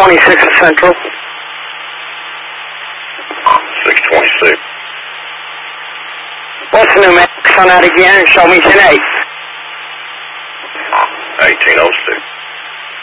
626 Central. 626. What's the pneumatics on that again? Show me 10-8. 1806.